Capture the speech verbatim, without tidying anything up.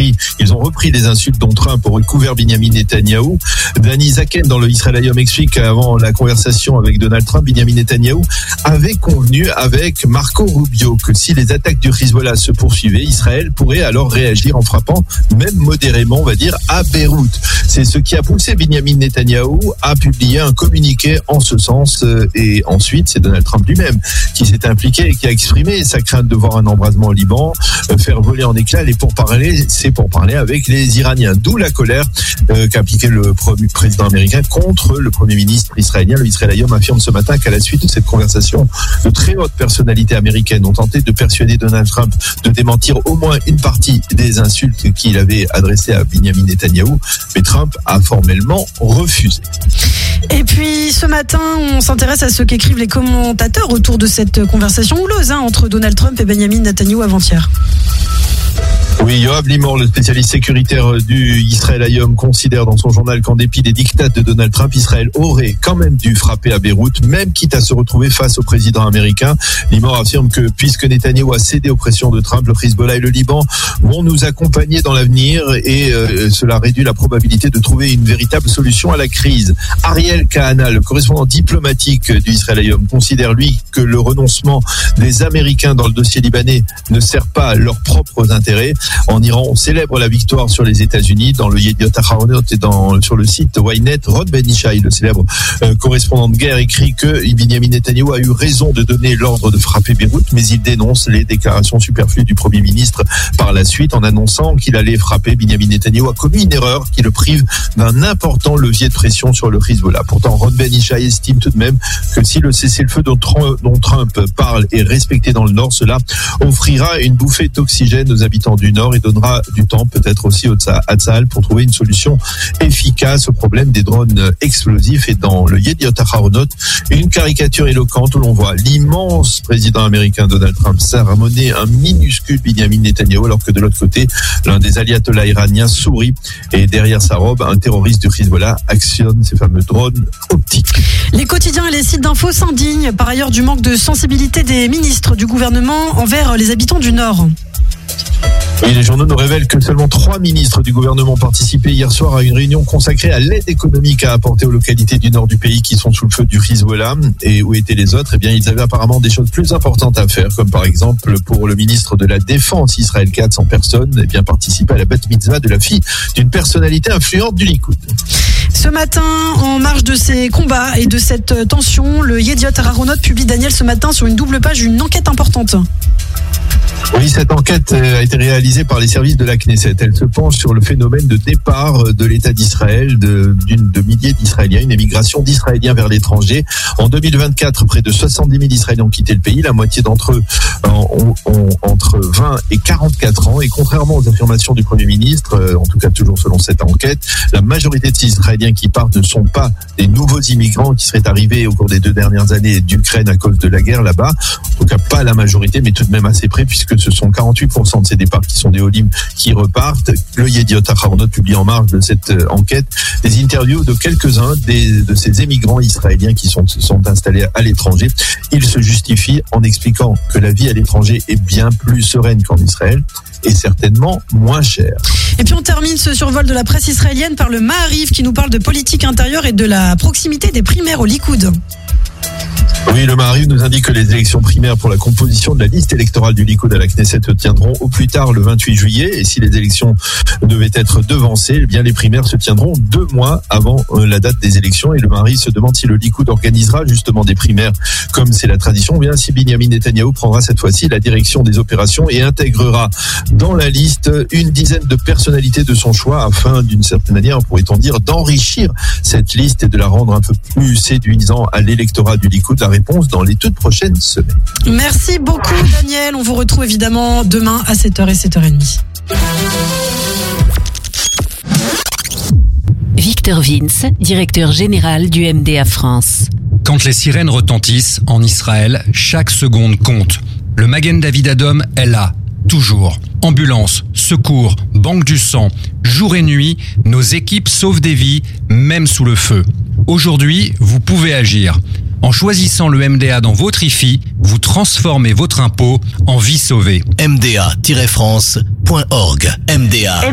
repris, ils ont repris les insultes dont Trump aurait couvert Binyamin Netanyahou. Danny Zaken dans le Israel Hayom explique qu'avant la conversation avec Donald Trump, Binyamin Netanyahou avait convenu avec Marco Rubio que si les attaques du Hezbollah se poursuivaient, Israël pourrait alors réagir en frappant, même modérément, on va dire, à Beyrouth. C'est ce qui a poussé Binyamin Netanyahou à publier un communiqué en ce sens. Et ensuite, c'est Donald Trump lui-même qui s'est impliqué et qui a exprimé sa crainte de voir un embrasement au Liban, faire voler en éclats les pourparlers, c'est pour parler avec les Iraniens. D'où la colère euh, qu'a appliqué le président américain contre le premier ministre israélien. Le Israel Hayom affirme ce matin qu'à la suite de cette conversation, de très hautes personnalités américaines ont tenté de persuader Donald Trump de démentir au moins une partie des insultes qu'il avait adressées à Binyamin Netanyahou, mais Trump a formellement refusé. Et puis ce matin, on s'intéresse à ce qu'écrivent les commentateurs autour de cette conversation houleuse hein, entre Donald Trump et Benjamin Netanyahou avant-hier. Oui, Yoav Limor, le spécialiste sécuritaire du Israel Hayom, considère dans son journal qu'en dépit des diktats de Donald Trump, Israël aurait quand même dû frapper à Beyrouth, même quitte à se retrouver face au président américain. Limor affirme que puisque Netanyahou a cédé aux pressions de Trump, le Hezbollah et le Liban vont nous accompagner dans l'avenir et euh, cela réduit la probabilité de trouver une véritable solution à la crise. Ariel Kahana, le correspondant diplomatique du Israel Hayom, considère lui que le renoncement des Américains dans le dossier libanais ne sert pas à leurs propres intérêts. En Iran, on célèbre la victoire sur les États-Unis. Dans le Yediot Aharonot et dans, sur le site Ynet, Ron Ben Ishai, le célèbre euh, correspondant de guerre, écrit que Binyamin Netanyahou a eu raison de donner l'ordre de frapper Beyrouth, mais il dénonce les déclarations superflues du Premier ministre par la suite en annonçant qu'il allait frapper. Binyamin Netanyahou a commis une erreur qui le prive d'un important levier de pression sur le Hezbollah. Pourtant, Ron Ben Ishai estime tout de même que si le cessez-le-feu dont Trump parle est respecté dans le Nord, cela offrira une bouffée d'oxygène aux habitants du Nord et donnera du temps peut-être aussi à Tsahal pour trouver une solution efficace au problème des drones explosifs. Et dans le Yediot Aharonot, une caricature éloquente où l'on voit l'immense président américain Donald Trump sermonner un minuscule Binyamin Netanyahou, alors que de l'autre côté, l'un des ayatollahs iraniens sourit et derrière sa robe, un terroriste du Hezbollah actionne ces fameux drones optiques. Les quotidiens et les sites d'infos s'indignent par ailleurs du manque de sensibilité des ministres du gouvernement envers les habitants du Nord. Oui, les journaux nous révèlent que seulement trois ministres du gouvernement participaient hier soir à une réunion consacrée à l'aide économique à apporter aux localités du nord du pays qui sont sous le feu du Hezbollah. Et où étaient les autres ? Eh bien, ils avaient apparemment des choses plus importantes à faire, comme par exemple pour le ministre de la Défense, Israël Katz, en personne, eh bien, participer à la bat mitzvah de la fille d'une personnalité influente du Likoud. Ce matin, en marge de ces combats et de cette tension, le Yediot Aharonot publie, Daniel, ce matin sur une double page une enquête importante. Oui, cette enquête a été réalisée par les services de la Knesset. Elle se penche sur le phénomène de départ de l'État d'Israël de, d'une, de milliers d'Israéliens, une émigration d'Israéliens vers l'étranger. En deux mille vingt-quatre, près de soixante-dix mille Israéliens ont quitté le pays. La moitié d'entre eux ont, ont entre vingt et quarante-quatre ans. Et contrairement aux affirmations du Premier ministre, en tout cas toujours selon cette enquête, la majorité de ces Israéliens qui partent ne sont pas des nouveaux immigrants qui seraient arrivés au cours des deux dernières années d'Ukraine à cause de la guerre là-bas. En tout cas, pas la majorité, mais tout de même assez près, puisque ce sont quarante-huit pour cent de ces départs qui sont des Olim qui repartent. Le Yediot Aharonot publie en marge de cette enquête des interviews de quelques-uns des, de ces émigrants israéliens qui sont, sont installés à l'étranger. Ils se justifient en expliquant que la vie à l'étranger est bien plus sereine qu'en Israël et certainement moins chère. Et puis on termine ce survol de la presse israélienne par le Ma'ariv qui nous parle de politique intérieure et de la proximité des primaires au Likoud. Oui, le Ma'ariv nous indique que les élections primaires pour la composition de la liste électorale du Likoud à la Knesset se tiendront au plus tard le vingt-huit juillet. Et si les élections devaient être devancées, eh bien les primaires se tiendront deux mois avant la date des élections. Et le Ma'ariv se demande si le Likoud organisera justement des primaires comme c'est la tradition, ou bien si Binyamin Netanyahou prendra cette fois-ci la direction des opérations et intégrera dans la liste une dizaine de personnalités de son choix afin, d'une certaine manière, pourrait-on dire, d'enrichir cette liste et de la rendre un peu plus séduisante à l'électorat du Likoud. La réponse dans les toutes prochaines semaines. Merci beaucoup Daniel, on vous retrouve évidemment demain à sept heures et sept heures trente. Victor Vince, directeur général du M D A France. Quand les sirènes retentissent en Israël, chaque seconde compte. Le Magen David Adom est là, toujours. Ambulance, secours, banque du sang, jour et nuit, nos équipes sauvent des vies, même sous le feu. Aujourd'hui, vous pouvez agir. En choisissant le M D A dans votre I F I, vous transformez votre impôt en vie sauvée. M D A tiret France point org. M D A